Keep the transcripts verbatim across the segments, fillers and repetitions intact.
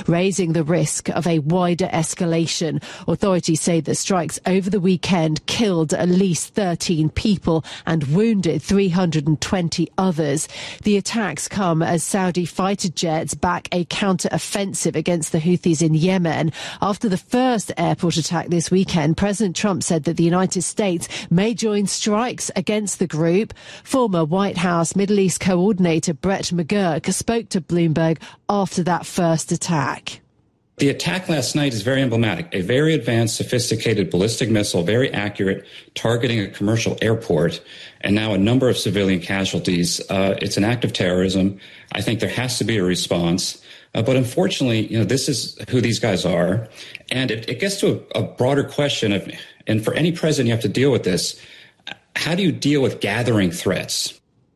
raising the risk of a wider escalation. Authorities say that strikes over the weekend killed at least thirteen people and wounded three hundred twenty others. The attacks come as Saudi fighter jets back a counter-offensive against the Houthis in Yemen. After the first airport attack this weekend, President Trump said that the United States may join strikes against the group. Former White House Middle East coordinator Brett McGurk spoke to Bloomberg after that first attack. The attack last night is very emblematic. A very advanced, sophisticated ballistic missile, very accurate, targeting a commercial airport, and now a number of civilian casualties. Uh, it's an act of terrorism. I think there has to be a response. Uh, but unfortunately, you know, this is who these guys are. And it, it gets to a, a broader question of, and for any president, you have to deal with this. How do you deal with gathering threats?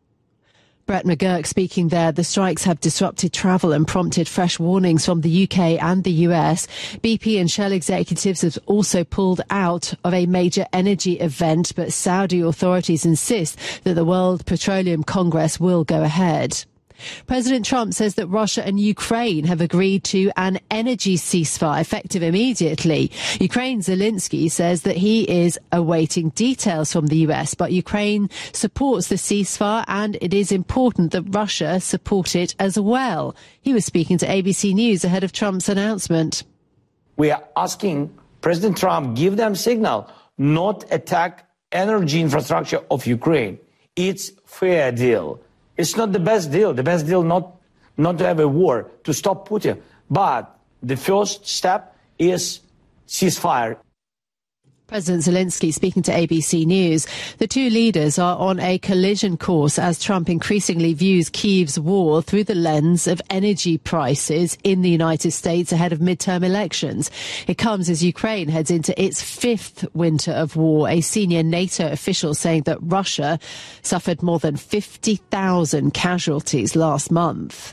Brett McGurk speaking there. The strikes have disrupted travel and prompted fresh warnings from the U K and the U S. B P and Shell executives have also pulled out of a major energy event, but Saudi authorities insist that the World Petroleum Congress will go ahead. President Trump says that Russia and Ukraine have agreed to an energy ceasefire effective immediately. Ukraine's Zelensky says that he is awaiting details from the U S, but Ukraine supports the ceasefire and it is important that Russia support it as well. He was speaking to A B C News ahead of Trump's announcement. We are asking President Trump, give them signal, not attack energy infrastructure of Ukraine. It's fair deal. It's not the best deal. The best deal not not to have a war, to stop Putin. But the first step is ceasefire. President Zelensky speaking to A B C News. The two leaders are on a collision course as Trump increasingly views Kyiv's war through the lens of energy prices in the United States ahead of midterm elections. It comes as Ukraine heads into its fifth winter of war. A senior NATO official saying that Russia suffered more than fifty thousand casualties last month.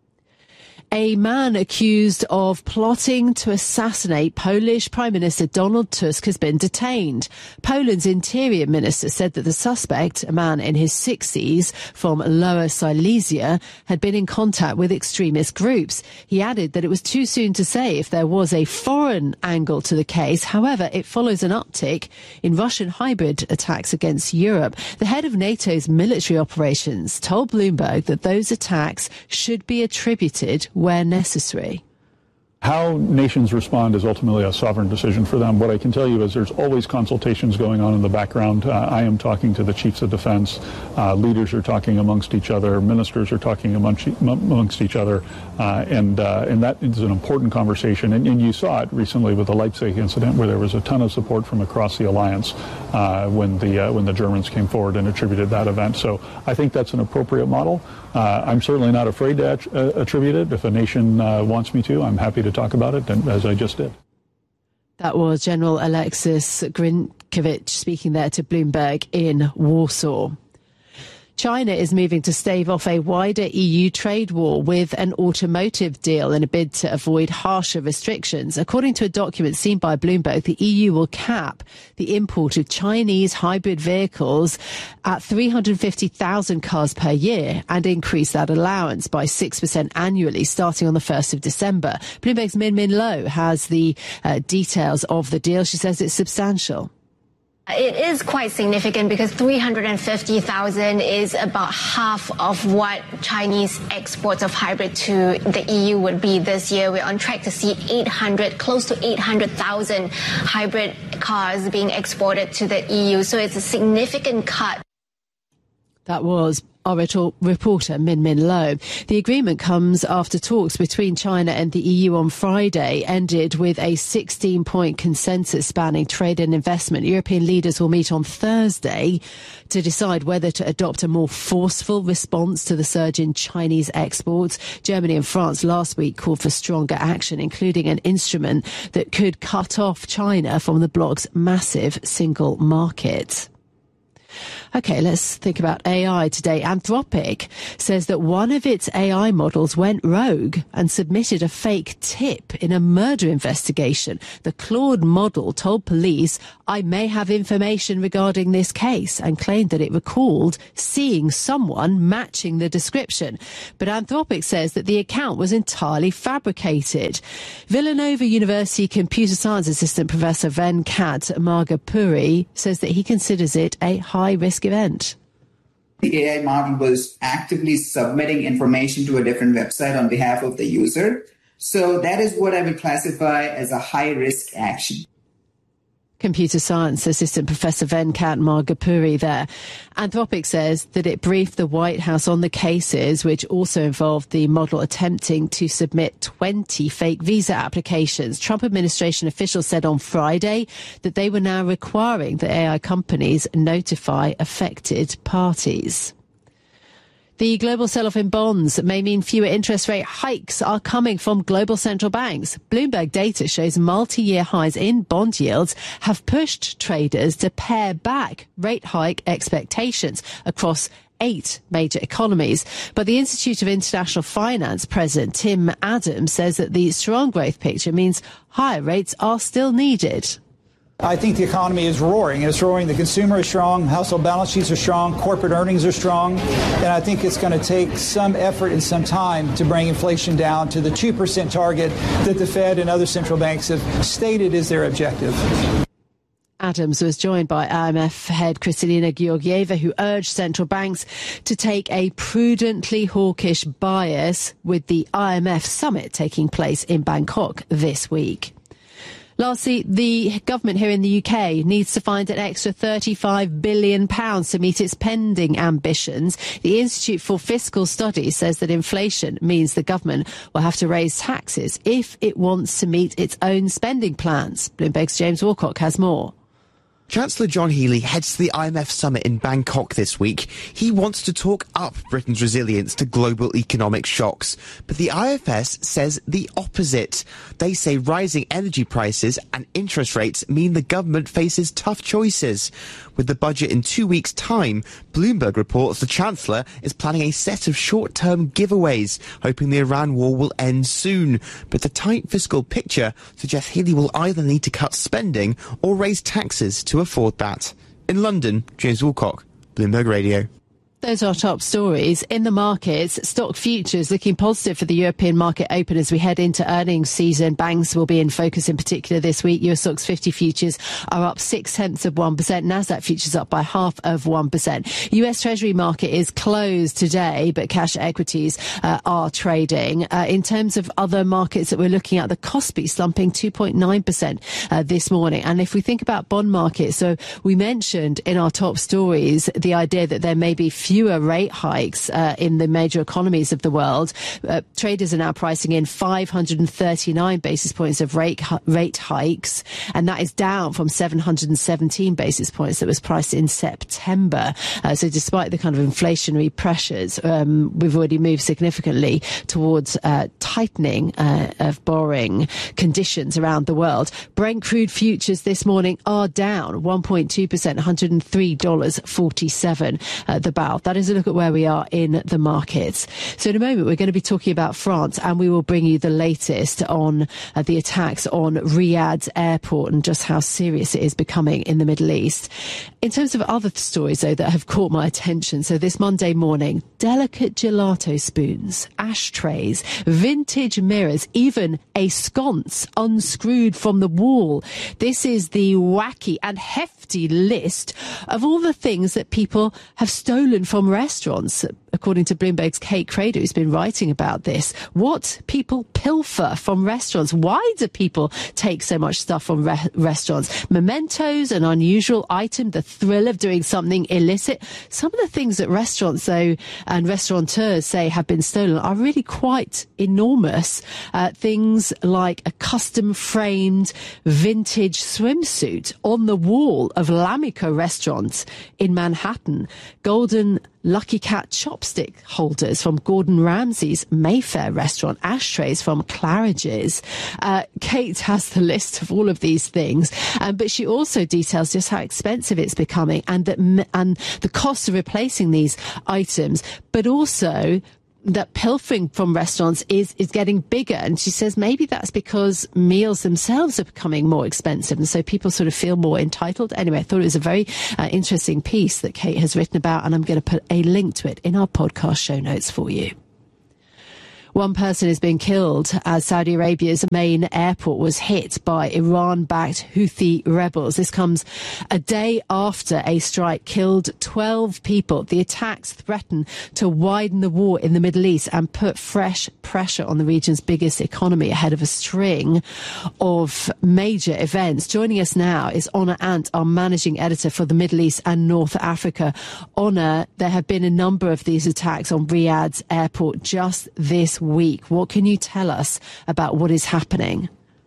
A man accused of plotting to assassinate Polish Prime Minister Donald Tusk has been detained. Poland's interior minister said that the suspect, a man in his sixties from Lower Silesia, had been in contact with extremist groups. He added that it was too soon to say if there was a foreign angle to the case. However, it follows an uptick in Russian hybrid attacks against Europe. The head of NATO's military operations told Bloomberg that those attacks should be attributed where necessary. How nations respond is ultimately a sovereign decision for them. What I can tell you is there's always consultations going on in the background. Uh, I am talking to the chiefs of defense. Uh, leaders are talking amongst each other. Ministers are talking amongst, amongst each other. Uh, and uh, and that is an important conversation. And, and you saw it recently with the Leipzig incident, where there was a ton of support from across the alliance uh, when the uh, when the Germans came forward and attributed that event. So I think that's an appropriate model. Uh, I'm certainly not afraid to att- uh, attribute it. If a nation uh, wants me to, I'm happy to talk about it, and as I just did. That was General Alexis Grinkovich speaking there to Bloomberg in Warsaw. China is moving to stave off a wider E U trade war with an automotive deal in a bid to avoid harsher restrictions. According to a document seen by Bloomberg, the E U will cap the import of Chinese hybrid vehicles at three hundred fifty thousand cars per year and increase that allowance by six percent annually starting on the first of December. Bloomberg's Min Min Lo has the uh, details of the deal. She says it's substantial. It is quite significant because three hundred fifty thousand is about half of what Chinese exports of hybrid to the E U would be this year. We're on track to see eight hundred, close to eight hundred thousand hybrid cars being exported to the E U. So it's a significant cut. That was our reporter Min Min Lo. The agreement comes after talks between China and the E U on Friday ended with a sixteen-point consensus spanning trade and investment. European leaders will meet on Thursday to decide whether to adopt a more forceful response to the surge in Chinese exports. Germany and France last week called for stronger action, including an instrument that could cut off China from the bloc's massive single market. Okay, let's think about A I today. Anthropic says that one of its A I models went rogue and submitted a fake tip in a murder investigation. The Claude model told police, "I may have information regarding this case," and claimed that it recalled seeing someone matching the description. But Anthropic says that the account was entirely fabricated. Villanova University computer science assistant Professor Venkat Margapuri says that he considers it a high-risk event. The A I model was actively submitting information to a different website on behalf of the user. So that is what I would classify as a high-risk action. Computer science assistant Professor Venkat Margapuri there. Anthropic says that it briefed the White House on the cases, which also involved the model attempting to submit twenty fake visa applications. Trump administration officials said on Friday that they were now requiring the A I companies notify affected parties. The global sell-off in bonds may mean fewer interest rate hikes are coming from global central banks. Bloomberg data shows multi-year highs in bond yields have pushed traders to pare back rate hike expectations across eight major economies. But the Institute of International Finance President Tim Adams says that the strong growth picture means higher rates are still needed. I think the economy is roaring. It's roaring. The consumer is strong. Household balance sheets are strong. Corporate earnings are strong. And I think it's going to take some effort and some time to bring inflation down to the two percent target that the Fed and other central banks have stated is their objective. Adams was joined by I M F head Kristalina Georgieva, who urged central banks to take a prudently hawkish bias with the I M F summit taking place in Bangkok this week. Lastly, the government here in the U K needs to find an extra thirty-five billion pounds to meet its pending ambitions. The Institute for Fiscal Studies says that inflation means the government will have to raise taxes if it wants to meet its own spending plans. Bloomberg's James Walcock has more. Chancellor John Healey heads to the I M F summit in Bangkok this week. He wants to talk up Britain's resilience to global economic shocks. But the I F S says the opposite. They say rising energy prices and interest rates mean the government faces tough choices. With the budget in two weeks' time, Bloomberg reports the Chancellor is planning a set of short-term giveaways, hoping the Iran war will end soon. But the tight fiscal picture suggests Healey will either need to cut spending or raise taxes to afford that. In London, James Wilcock, Bloomberg Radio. Those are our top stories. In the markets, stock futures looking positive for the European market open as we head into earnings season. Banks will be in focus in particular this week. U S Stocks fifty futures are up six tenths of one percent. Nasdaq futures up by half of one percent. U S Treasury market is closed today, but cash equities uh, are trading. Uh, in terms of other markets that we're looking at, the Kospi slumping two point nine percent uh, this morning. And if we think about bond markets, so we mentioned in our top stories the idea that there may be fewer rate hikes uh, in the major economies of the world. Uh, traders are now pricing in five hundred thirty-nine basis points of rate rate hikes, and that is down from seven hundred seventeen basis points that was priced in September. Uh, so despite the kind of inflationary pressures, um, we've already moved significantly towards uh, tightening uh, of borrowing conditions around the world. Brent crude futures this morning are down one point two percent, one hundred three dollars and forty-seven cents uh, the barrel. That is a look at where we are in the markets. So in a moment, we're going to be talking about France, and we will bring you the latest on uh, the attacks on Riyadh's airport and just how serious it is becoming in the Middle East. In terms of other stories, though, that have caught my attention. So this Monday morning, delicate gelato spoons, ashtrays, vintage mirrors, even a sconce unscrewed from the wall. This is the wacky and hefty list of all the things that people have stolen from restaurants, according to Bloomberg's Kate Crader, who's been writing about this. What people pilfer from restaurants. Why do people take so much stuff from re- restaurants? Mementos, an unusual item, the thrill of doing something illicit. Some of the things that restaurants, though, and restaurateurs say have been stolen are really quite enormous. Uh, things like a custom-framed vintage swimsuit on the wall of L'Amico restaurants in Manhattan. Golden Lucky Cat chopstick holders from Gordon Ramsay's Mayfair restaurant, ashtrays from Claridge's. Uh, Kate has the list of all of these things, um, but she also details just how expensive it's becoming and that and the cost of replacing these items, but also that pilfering from restaurants is, is getting bigger. And she says maybe that's because meals themselves are becoming more expensive. And so people sort of feel more entitled. Anyway, I thought it was a very uh, interesting piece that Kate has written about, and I'm going to put a link to it in our podcast show notes for you. One person has been killed as Saudi Arabia's main airport was hit by Iran-backed Houthi rebels. This comes a day after a strike killed twelve people. The attacks threaten to widen the war in the Middle East and put fresh pressure on the region's biggest economy ahead of a string of major events. Joining us now is Honor Ant, our managing editor for the Middle East and North Africa. Honor, there have been a number of these attacks on Riyadh's airport just this week. What can you tell us about what is happening?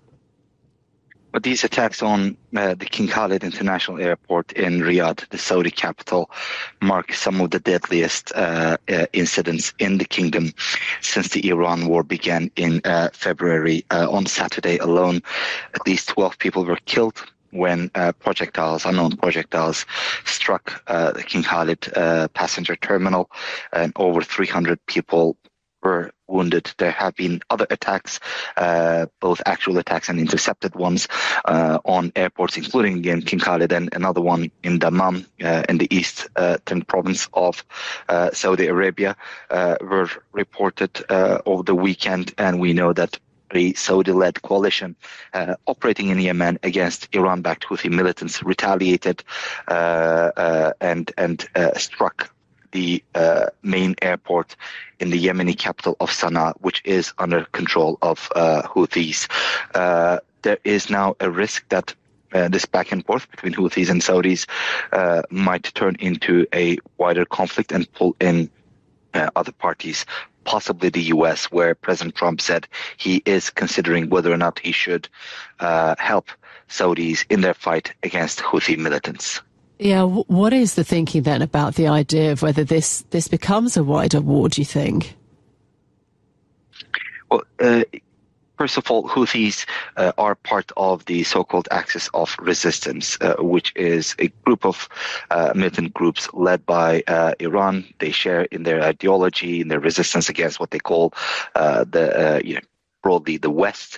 Well, these attacks on uh, the King Khalid International Airport in Riyadh, the Saudi capital, mark some of the deadliest uh, uh, incidents in the kingdom since the Iran war began in uh, February. Uh, on Saturday alone, at least twelve people were killed when uh, projectiles, unknown projectiles, struck uh, the King Khalid uh, passenger terminal, and over three hundred people were wounded. There have been other attacks, uh, both actual attacks and intercepted ones uh, on airports, including again King Khalid, and another one in Dammam uh, in the eastern uh, province of uh, Saudi Arabia uh, were reported uh, over the weekend, and we know that a Saudi-led coalition uh, operating in Yemen against Iran-backed Houthi militants retaliated uh, uh, and and uh, struck the uh, main airport in the Yemeni capital of Sana'a, which is under control of uh, Houthis. Uh, there is now a risk that uh, this back and forth between Houthis and Saudis uh, might turn into a wider conflict and pull in uh, other parties, possibly the U S, where President Trump said he is considering whether or not he should uh, help Saudis in their fight against Houthi militants. Yeah, w- what is the thinking then about the idea of whether this, this becomes a wider war, do you think? Well, uh, first of all, Houthis uh, are part of the so-called Axis of Resistance, uh, which is a group of uh, militant groups led by uh, Iran. They share in their ideology, in their resistance against what they call uh, the, uh, you know, broadly the West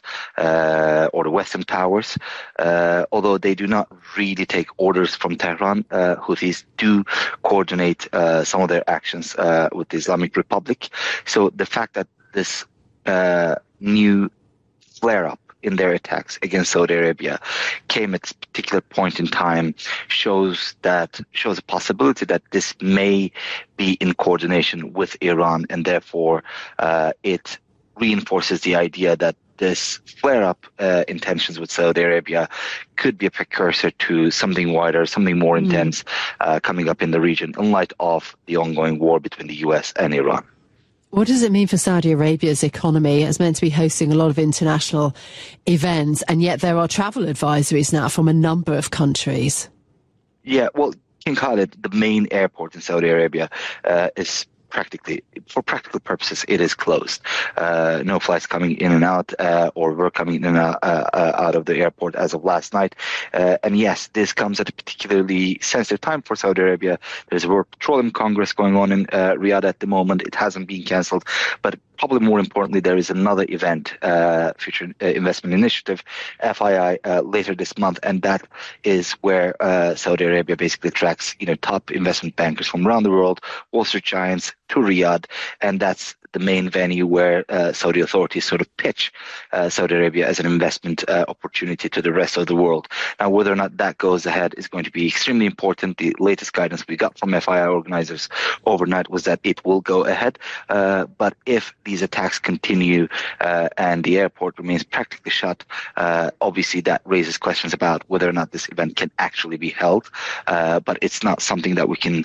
uh, or the Western powers. Uh, although they do not really take orders from Tehran, uh, Houthis do coordinate uh, some of their actions uh, with the Islamic Republic. So the fact that this uh, new flare-up in their attacks against Saudi Arabia came at a particular point in time shows that shows a possibility that this may be in coordination with Iran, and therefore uh, it reinforces the idea that this flare-up uh, intentions with Saudi Arabia could be a precursor to something wider, something more mm. intense uh, coming up in the region in light of the ongoing war between the U S and Iran. What does it mean for Saudi Arabia's economy? It's meant to be hosting a lot of international events, and yet there are travel advisories now from a number of countries. Yeah, well, King Khalid, the main airport in Saudi Arabia, uh, is practically, for practical purposes, it is closed. Uh, no flights coming in and out, uh, or were coming in and out, uh, uh, out of the airport as of last night. Uh, and yes, this comes at a particularly sensitive time for Saudi Arabia. There's a World Petroleum Congress going on in uh, Riyadh at the moment. It hasn't been cancelled, but probably more importantly, there is another event, uh, Future uh, Investment Initiative, F I I, uh, later this month, and that is where uh, Saudi Arabia basically attracts, you know, top investment bankers from around the world, Wall Street giants, to Riyadh, and that's the main venue where uh, Saudi authorities sort of pitch uh, Saudi Arabia as an investment uh, opportunity to the rest of the world. Now, whether or not that goes ahead is going to be extremely important. The latest guidance we got from F I I organizers overnight was that it will go ahead. Uh, but if these attacks continue uh, and the airport remains practically shut, uh, obviously that raises questions about whether or not this event can actually be held. Uh, but it's not something that we can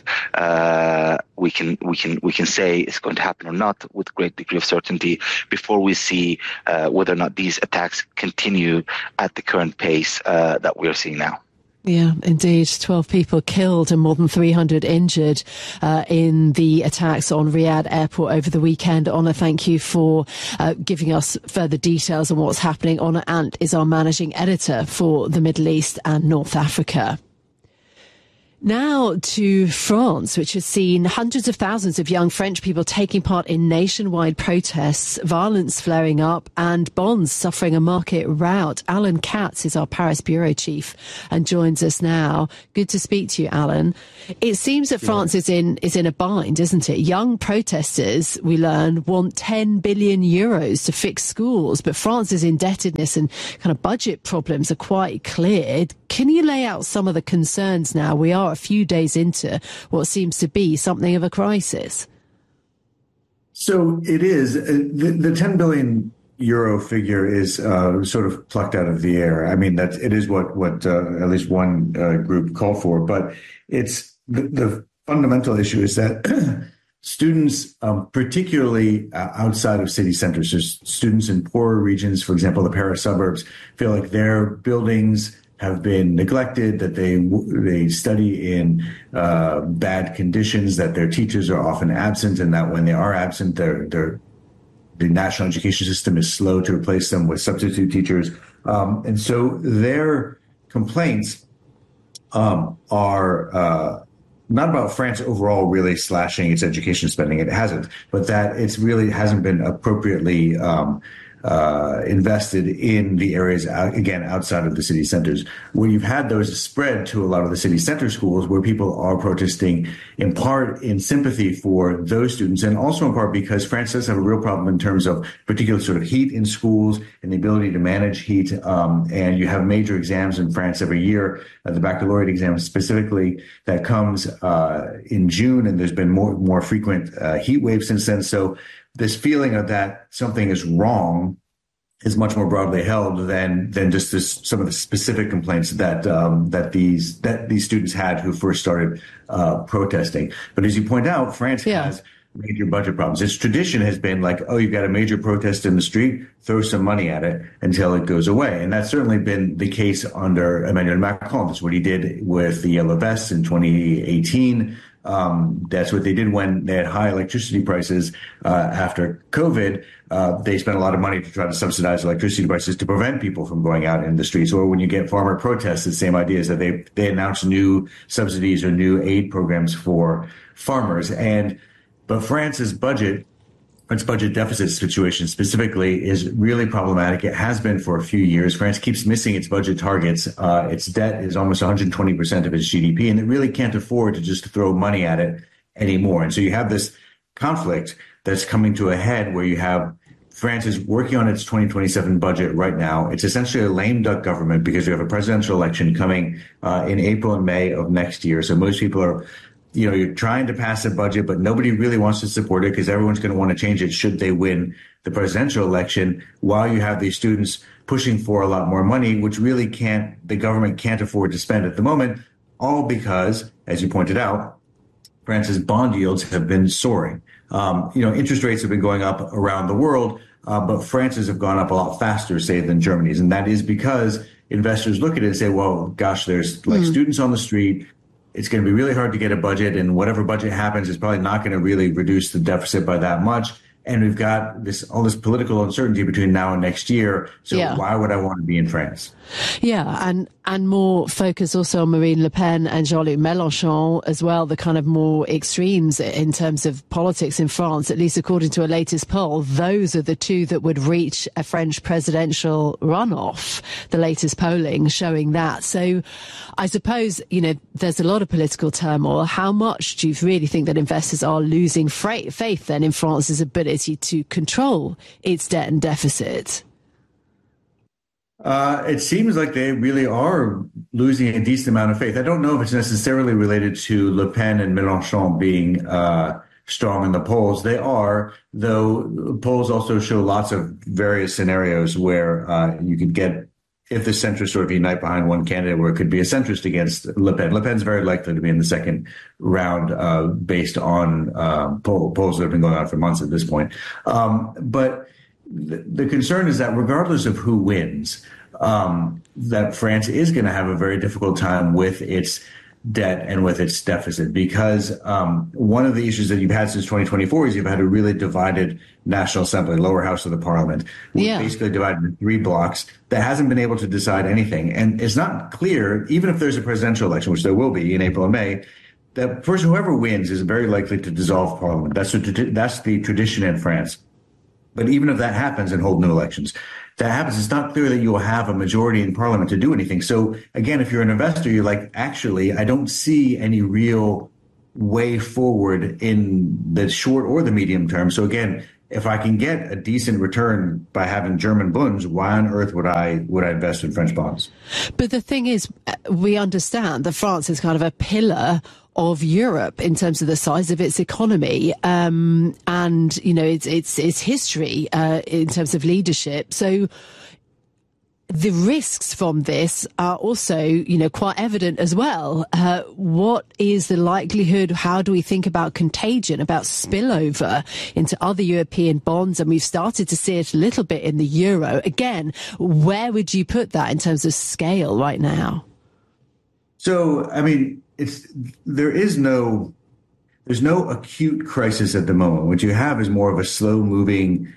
uh, we can we can we can say is going to happen or not with great degree of certainty before we see uh, whether or not these attacks continue at the current pace uh, that we're seeing now. Yeah, indeed. twelve people killed and more than three hundred injured uh, in the attacks on Riyadh Airport over the weekend. Honor, thank you for uh, giving us further details on what's happening. Honor Ant is our managing editor for the Middle East and North Africa. Now to France, which has seen hundreds of thousands of young French people taking part in nationwide protests, violence flaring up and bonds suffering a market rout. Alan Katz is our Paris bureau chief and joins us now. Good to speak to you, Alan. It seems that France is in is in a bind, isn't it? Young protesters, we learn, want ten billion euros to fix schools, but France's indebtedness and kind of budget problems are quite clear. Can you lay out some of the concerns now? We are a few days into what seems to be something of a crisis. So it is. The, the ten billion euro figure is uh, sort of plucked out of the air. I mean, that it is what, what uh, at least one uh, group called for. But it's the, the fundamental issue is that students, um, particularly uh, outside of city centers, so students in poorer regions, for example, the Paris suburbs, feel like their buildings have been neglected, that they they study in uh, bad conditions, that their teachers are often absent, and that when they are absent, they're, they're, the national education system is slow to replace them with substitute teachers. Um, and so their complaints um, are uh, not about France overall really slashing its education spending. It hasn't, but that it's really hasn't been appropriately um, Uh, invested in the areas, out, again, outside of the city centers. Where you've had those spread to a lot of the city center schools where people are protesting in part in sympathy for those students and also in part because France does have a real problem in terms of particular sort of heat in schools and the ability to manage heat. Um, and you have major exams in France every year, uh, the baccalaureate exam specifically, that comes uh, in June, and there's been more, more frequent uh, heat waves since then. So this feeling of that something is wrong is much more broadly held than than just this, some of the specific complaints that um, that these that these students had who first started uh, protesting. But as you point out, France yeah. has major budget problems. Its tradition has been like, oh, you've got a major protest in the street, throw some money at it until it goes away. And that's certainly been the case under Emmanuel Macron. That's what he did with the Yellow Vests in twenty eighteen. Um, that's what they did when they had high electricity prices uh, after COVID. Uh, they spent a lot of money to try to subsidize electricity prices to prevent people from going out in the streets. Or when you get farmer protests, the same idea is that they they announce new subsidies or new aid programs for farmers. And but France's budget, its budget deficit situation specifically, is really problematic. It has been for a few years. France keeps missing its budget targets. Uh, its debt is almost one hundred twenty percent of its G D P, and it really can't afford to just throw money at it anymore. And so you have this conflict that's coming to a head where you have France is working on its twenty twenty-seven budget right now. It's essentially a lame duck government because you have a presidential election coming uh, in April and May of next year. So most people are You know, you're trying to pass a budget, but nobody really wants to support it because everyone's going to want to change it should they win the presidential election, while you have these students pushing for a lot more money, which really can't, the government can't afford to spend at the moment, all because, as you pointed out, France's bond yields have been soaring. Um, you know, interest rates have been going up around the world, uh, but France's have gone up a lot faster, say, than Germany's. And that is because investors look at it and say, well, gosh, there's like mm. students on the street. It's going to be really hard to get a budget, and whatever budget happens is probably not going to really reduce the deficit by that much. And we've got this all this political uncertainty between now and next year. So yeah. why would I want to be in France? Yeah, and and more focus also on Marine Le Pen and Jean-Luc Mélenchon as well, the kind of more extremes in terms of politics in France, at least according to a latest poll. Those are the two that would reach a French presidential runoff, the latest polling showing that. So I suppose, you know, there's a lot of political turmoil. How much do you really think that investors are losing faith then in France's ability to control its debt and deficit? Uh, it seems like they really are losing a decent amount of faith. I don't know if it's necessarily related to Le Pen and Mélenchon being uh, strong in the polls. They are, though polls also show lots of various scenarios where uh, you could get, if the centrists sort of unite behind one candidate, where it could be a centrist against Le Pen. Le Pen's very likely to be in the second round uh, based on uh, poll, polls that have been going on for months at this point. Um, but The, the concern is that regardless of who wins, um, that France is going to have a very difficult time with its debt and with its deficit, because um, one of the issues that you've had since twenty twenty-four is you've had a really divided National Assembly, lower house of the parliament, yeah. basically divided into three blocks that hasn't been able to decide anything. And it's not clear, even if there's a presidential election, which there will be in April and May, that person, whoever wins, is very likely to dissolve parliament. That's, what, that's the tradition in France. But even if that happens and hold new elections, that happens, it's not clear that you will have a majority in parliament to do anything. So again, if you're an investor, you're like, actually, I don't see any real way forward in the short or the medium term. So again, if I can get a decent return by having German bunds, why on earth would I would I invest in French bonds? But the thing is, we understand that France is kind of a pillar of Europe in terms of the size of its economy, um, and you know its its its history uh, in terms of leadership. So the risks from this are also, you know, quite evident as well. Uh, what is the likelihood? How do we think about contagion, about spillover into other European bonds? And we've started to see it a little bit in the euro. Again, where would you put that in terms of scale right now? So, I mean, it's there is no there's no acute crisis at the moment. What you have is more of a slow moving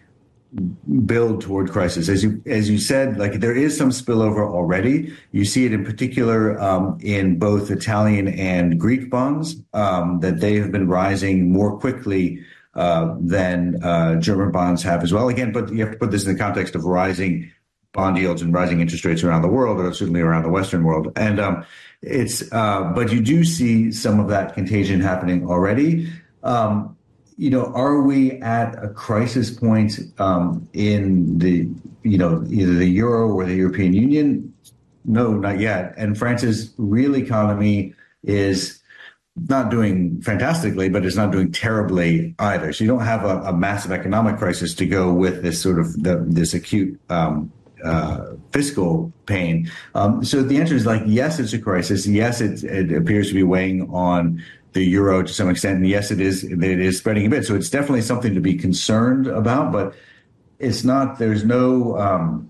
build toward crisis. As you as you said, like there is some spillover already. You see it in particular um, in both Italian and Greek bonds, um, that they have been rising more quickly uh, than uh, German bonds have as well. Again, but you have to put this in the context of rising bond yields and rising interest rates around the world, or certainly around the Western world. And um, it's uh, but you do see some of that contagion happening already. Um, You know, are we at a crisis point um, in the, you know, either the euro or the European Union? No, not yet. And France's real economy is not doing fantastically, but it's not doing terribly either. So you don't have a, a massive economic crisis to go with this sort of the, this acute um, uh, fiscal pain. Um, so the answer is like, yes, it's a crisis. Yes, it, it appears to be weighing on the euro to some extent, and yes, it is. It is spreading a bit, so it's definitely something to be concerned about. But it's not. There's no. Um,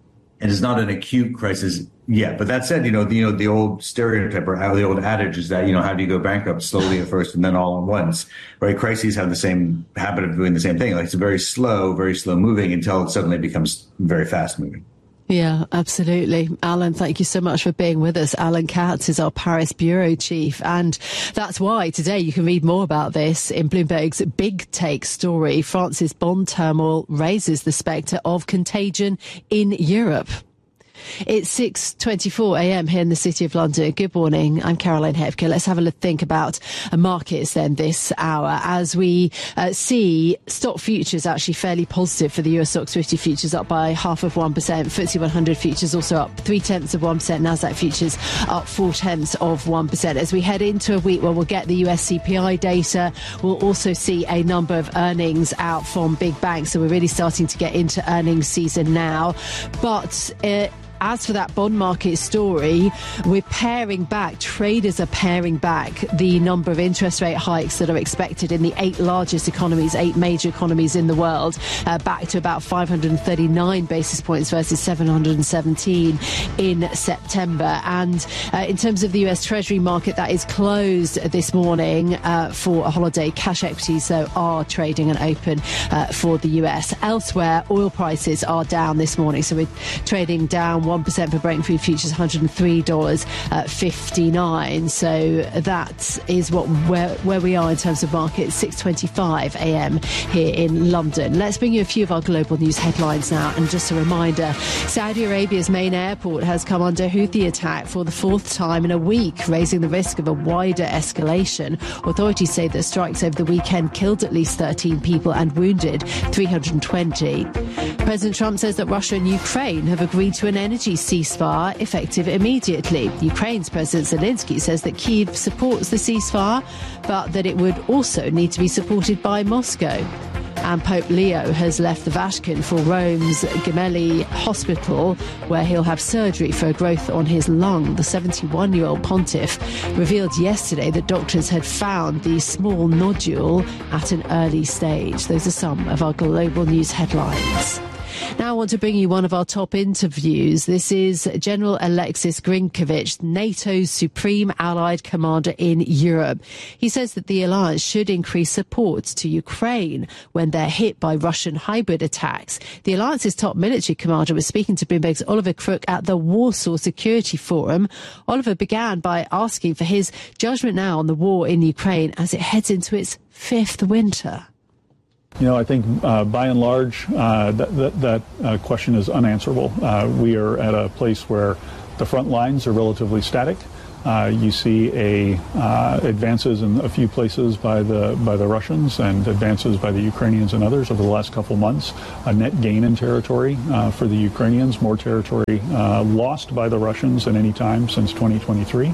it is not an acute crisis yet. But that said, you know, the, you know, the old stereotype or the old adage is that, you know, how do you go bankrupt? Slowly at first, and then all at once. Right? Crises have the same habit of doing the same thing. Like it's very slow, very slow moving until it suddenly becomes very fast moving. Yeah, absolutely. Alan, thank you so much for being with us. Alan Katz is our Paris bureau chief. And that's why today you can read more about this in Bloomberg's Big Take story. France's bond turmoil raises the spectre of contagion in Europe. It's six twenty-four a.m. here in the City of London. Good morning. I'm Caroline Hepke. Let's have a look, think about markets then this hour as we uh, see stock futures actually fairly positive for the U S Stocks fifty futures up by half of one percent. F T S E one hundred futures also up three tenths of one percent. Nasdaq futures up four tenths of one percent. As we head into a week where we'll get the U S C P I data, we'll also see a number of earnings out from big banks. So we're really starting to get into earnings season now. But uh, as for that bond market story, we're paring back, traders are paring back the number of interest rate hikes that are expected in the eight largest economies, eight major economies in the world, uh, back to about five hundred thirty-nine basis points versus seven hundred seventeen in September. And uh, in terms of the U S Treasury market, that is closed this morning uh, for a holiday. Cash equities, though, are trading and open uh, for the U S. Elsewhere, oil prices are down this morning, so we're trading down one percent for Brent crude futures, one hundred three dollars fifty-nine. So that is what where, where we are in terms of markets. six twenty-five a.m. here in London. Let's bring you a few of our global news headlines now. And just a reminder, Saudi Arabia's main airport has come under Houthi attack for the fourth time in a week, raising the risk of a wider escalation. Authorities say that strikes over the weekend killed at least thirteen people and wounded three hundred twenty. President Trump says that Russia and Ukraine have agreed to an energy ceasefire effective immediately. Ukraine's President Zelensky says that Kyiv supports the ceasefire, but that it would also need to be supported by Moscow. And Pope Leo has left the Vatican for Rome's Gemelli Hospital, where he'll have surgery for a growth on his lung. The seventy-one-year-old pontiff revealed yesterday that doctors had found the small nodule at an early stage. Those are some of our global news headlines. Now I want to bring you one of our top interviews. This is General Alexis Grinkovich, NATO's supreme allied commander in Europe. He says that the alliance should increase support to Ukraine when they're hit by Russian hybrid attacks. The alliance's top military commander was speaking to Bloomberg's Oliver Crook at the Warsaw Security Forum. Oliver began by asking for his judgment now on the war in Ukraine as it heads into its fifth winter. You know, I think uh, by and large, uh, that, that, that uh, question is unanswerable. Uh, we are at a place where the front lines are relatively static. Uh, you see a uh, advances in a few places by the by the Russians and advances by the Ukrainians and others over the last couple months. A net gain in territory uh, for the Ukrainians, more territory uh, lost by the Russians than any time since twenty twenty-three.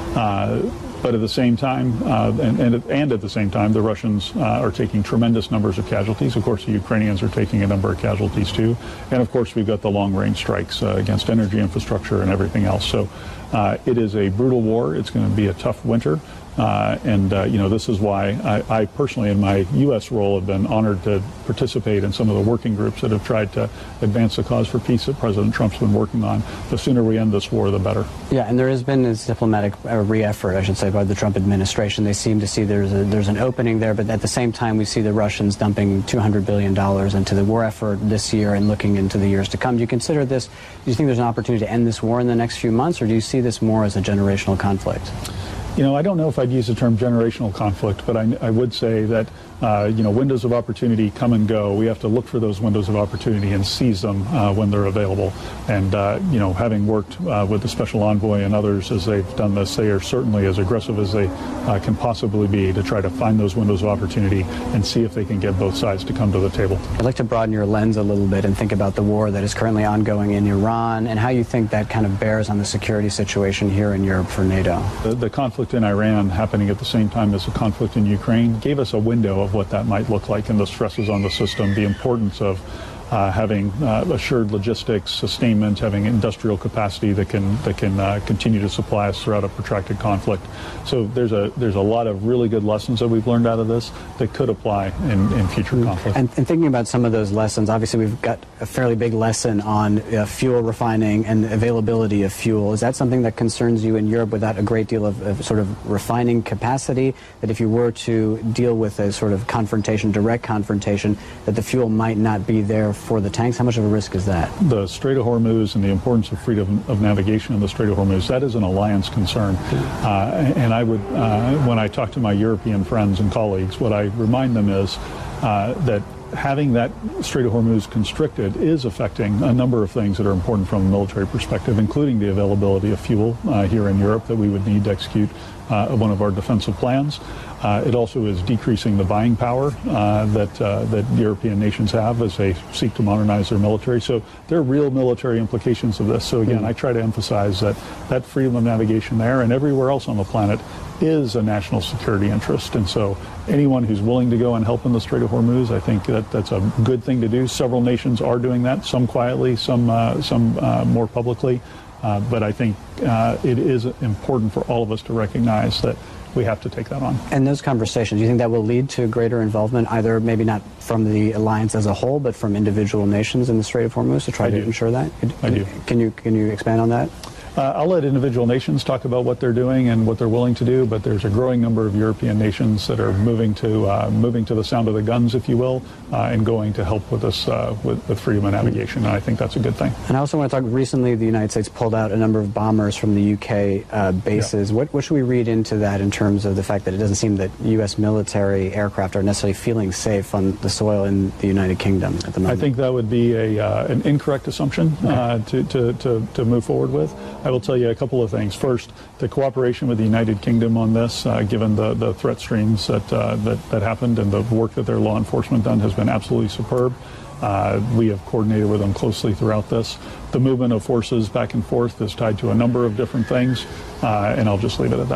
Uh, But at the same time, uh, and, and, and at the same time, the Russians uh, are taking tremendous numbers of casualties. Of course, the Ukrainians are taking a number of casualties too. And of course, we've got the long-range strikes uh, against energy infrastructure and everything else. So uh, it is a brutal war. It's going to be a tough winter. Uh, and, uh, you know, this is why I, I personally, in my U S role, have been honored to participate in some of the working groups that have tried to advance the cause for peace that President Trump's been working on. The sooner we end this war, the better. Yeah, and there has been this diplomatic uh, re-effort, I should say, by the Trump administration. They seem to see there's a, there's an opening there, but at the same time, we see the Russians dumping two hundred billion dollars into the war effort this year and looking into the years to come. Do you consider this, do you think there's an opportunity to end this war in the next few months, or do you see this more as a generational conflict? You know, I don't know if I'd use the term generational conflict, but I, I would say that, uh, you know, windows of opportunity come and go. We have to look for those windows of opportunity and seize them uh, when they're available. And, uh, you know, having worked uh, with the Special Envoy and others as they've done this, they are certainly as aggressive as they uh, can possibly be to try to find those windows of opportunity and see if they can get both sides to come to the table. I'd like to broaden your lens a little bit and think about the war that is currently ongoing in Iran and how you think that kind of bears on the security situation here in Europe for NATO. The, the conflict in Iran happening at the same time as the conflict in Ukraine gave us a window of what that might look like and the stresses on the system, the importance of Uh, having uh, assured logistics, sustainment, having industrial capacity that can that can uh, continue to supply us throughout a protracted conflict. So there's a there's a lot of really good lessons that we've learned out of this that could apply in, in future conflicts. And, and thinking about some of those lessons, obviously we've got a fairly big lesson on uh, fuel refining and availability of fuel. Is that something that concerns you in Europe without a great deal of, of sort of refining capacity, that if you were to deal with a sort of confrontation, direct confrontation, that the fuel might not be there for the tanks? How much of a risk is that? The Strait of Hormuz and the importance of freedom of navigation in the Strait of Hormuz, that is an alliance concern. Uh, and I would, uh, when I talk to my European friends and colleagues, what I remind them is uh, that having that Strait of Hormuz constricted is affecting a number of things that are important from a military perspective, including the availability of fuel uh, here in Europe that we would need to execute uh, one of our defensive plans. Uh, it also is decreasing the buying power uh, that uh, that European nations have as they seek to modernize their military. So there are real military implications of this. So again, mm. I try to emphasize that that freedom of navigation there and everywhere else on the planet is a national security interest. And so anyone who's willing to go and help in the Strait of Hormuz, I think that that's a good thing to do. Several nations are doing that, some quietly, some uh, some uh, more publicly. Uh, but I think uh, it is important for all of us to recognize that we have to take that on. And those conversations, do you think that will lead to greater involvement, either maybe not from the alliance as a whole, but from individual nations in the Strait of Hormuz to try I to do. ensure that? I do. Can you, can you expand on that? Uh, I'll let individual nations talk about what they're doing and what they're willing to do, but there's a growing number of European nations that are moving to uh, moving to the sound of the guns, if you will, uh, and going to help with us uh, with, with freedom of navigation. And I think that's a good thing. And I also want to talk, recently the United States pulled out a number of bombers from the U K uh, bases. Yeah. What, what should we read into that in terms of the fact that it doesn't seem that U S military aircraft are necessarily feeling safe on the soil in the United Kingdom at the moment? I think that would be a uh, an incorrect assumption uh, to, to, to, to move forward with. I will tell you a couple of things. First, the cooperation with the United Kingdom on this, uh, given the, the threat streams that, uh, that that happened and the work that their law enforcement done, has been absolutely superb. Uh, we have coordinated with them closely throughout this. The movement of forces back and forth is tied to a number of different things, uh, and I'll just leave it at that.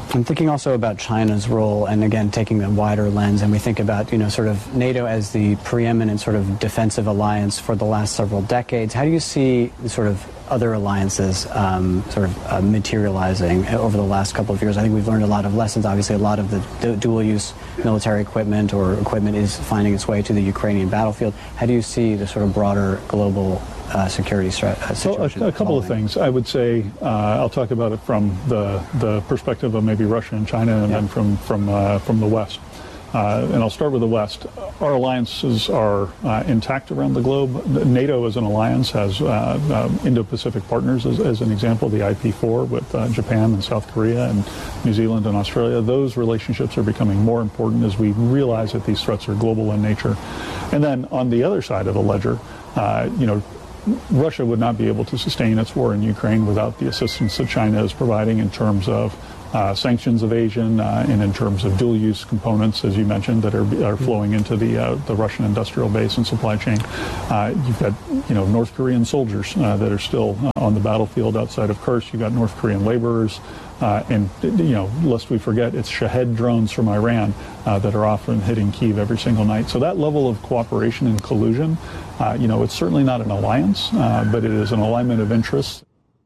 I'm thinking also about China's role, and again, taking the wider lens, and we think about, you know, sort of NATO as the preeminent sort of defensive alliance for the last several decades. How do you see the sort of other alliances um, sort of uh, materializing over the last couple of years? I think we've learned a lot of lessons. Obviously, a lot of the du- dual-use military equipment or equipment is finding its way to the Ukrainian battlefield. How do you see the sort of broader global uh, security strat- uh, situation? Well, a, a couple evolving? of things. I would say uh, I'll talk about it from the the perspective of maybe Russia and China, and yeah. then from from uh, from the West. Uh, and I'll start with the West. Our alliances are uh, intact around the globe. NATO as an alliance has uh, uh, Indo-Pacific partners, as, as an example, the I P four with uh, Japan and South Korea and New Zealand and Australia. Those relationships are becoming more important as we realize that these threats are global in nature. And then on the other side of the ledger, uh, you know, Russia would not be able to sustain its war in Ukraine without the assistance that China is providing in terms of Uh, sanctions evasion uh, and in terms of dual-use components, as you mentioned, that are, are flowing into the uh, the Russian industrial base and supply chain. Uh, you've got, you know, North Korean soldiers uh, that are still uh, on the battlefield outside of Kursk. You've got North Korean laborers. Uh, and, you know, lest we forget, it's Shahed drones from Iran uh, that are often hitting Kyiv every single night. So that level of cooperation and collusion, uh, you know, it's certainly not an alliance, uh, but it is an alignment of interests.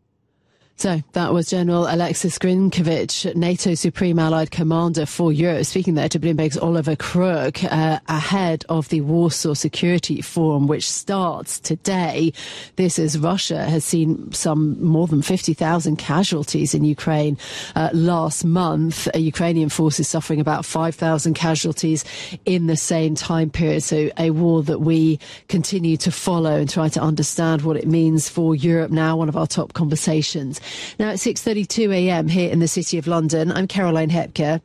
So that was General Alexis Grinkovich, NATO Supreme Allied Commander for Europe, speaking there to Bloomberg's Oliver Crook uh, ahead of the Warsaw Security Forum, which starts today. This as Russia has seen some more than fifty thousand casualties in Ukraine uh, last month. Uh, Ukrainian forces suffering about five thousand casualties in the same time period. So a war that we continue to follow and try to understand what it means for Europe now, one of our top conversations. Now at six thirty-two a.m. here in the City of London, I'm Caroline Hepker.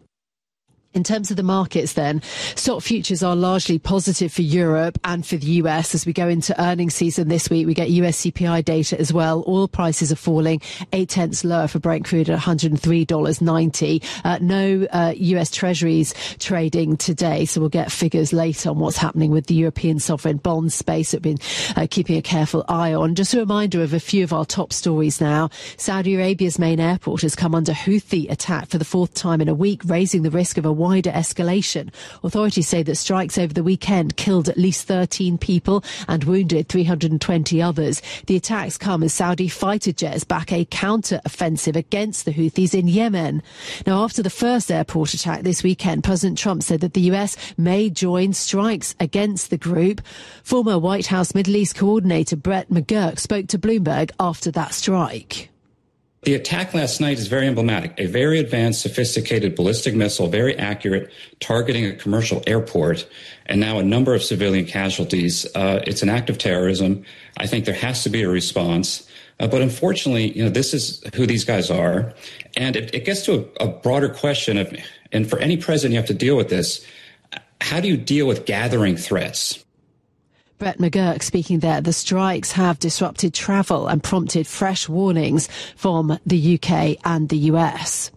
In terms of the markets then, stock futures are largely positive for Europe and for the U S as we go into earnings season this week. We get U S C P I data as well. Oil prices are falling eight tenths lower for Brent crude at one hundred three dollars ninety. Uh, no uh, U S Treasuries trading today, so we'll get figures later on what's happening with the European sovereign bond space that we've been uh, keeping a careful eye on. Just a reminder of a few of our top stories now. Saudi Arabia's main airport has come under Houthi attack for the fourth time in a week, raising the risk of a wider escalation. Authorities say that strikes over the weekend killed at least thirteen people and wounded three hundred twenty others. The attacks come as Saudi fighter jets back a counter-offensive against the Houthis in Yemen. Now, after the first airport attack this weekend, President Trump said that the U S may join strikes against the group. Former White House Middle East coordinator Brett McGurk spoke to Bloomberg after that strike. The attack last night is very emblematic. A very advanced, sophisticated ballistic missile, very accurate, targeting a commercial airport, and now a number of civilian casualties. Uh, it's an act of terrorism. I think there has to be a response. Uh, but unfortunately, you know, this is who these guys are. And it, it gets to a, a broader question of, and for any president, you have to deal with this. How do you deal with gathering threats? Brett McGurk speaking there. The strikes have disrupted travel and prompted fresh warnings from the U K and the U S.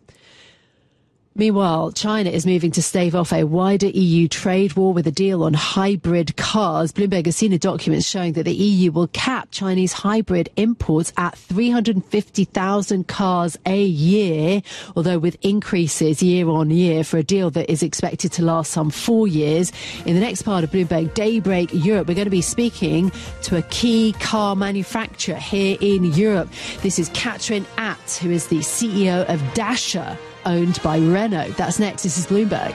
Meanwhile, China is moving to stave off a wider E U trade war with a deal on hybrid cars. Bloomberg has seen a document showing that the E U will cap Chinese hybrid imports at three hundred fifty thousand cars a year, although with increases year on year for a deal that is expected to last some four years. In the next part of Bloomberg Daybreak Europe, we're going to be speaking to a key car manufacturer here in Europe. This is Katrin Att, who is the C E O of Dacia, owned by Renault. That's next. This is Bloomberg.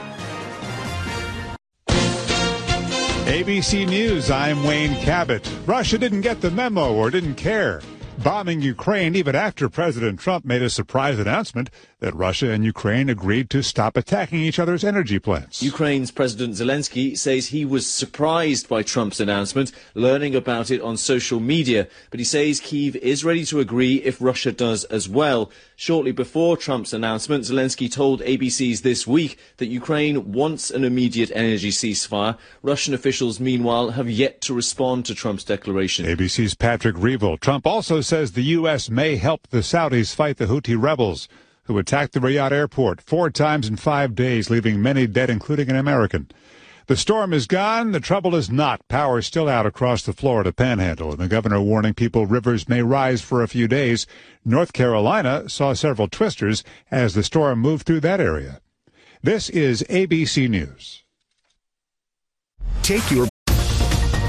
A B C News, I'm Wayne Cabot. Russia didn't get the memo or didn't care, bombing Ukraine even after President Trump made a surprise announcement that Russia and Ukraine agreed to stop attacking each other's energy plants. Ukraine's President Zelensky says he was surprised by Trump's announcement, learning about it on social media, but he says Kyiv is ready to agree if Russia does as well. Shortly before Trump's announcement, Zelensky told A B C's This Week that Ukraine wants an immediate energy ceasefire. Russian officials, meanwhile, have yet to respond to Trump's declaration. A B C's Patrick Reevell. Trump also says the U S may help the Saudis fight the Houthi rebels, who attacked the Riyadh airport four times in five days, leaving many dead, including an American. The storm is gone. The trouble is not. Power is still out across the Florida Panhandle, and the governor warning people rivers may rise for a few days. North Carolina saw several twisters as the storm moved through that area. This is A B C News. Take your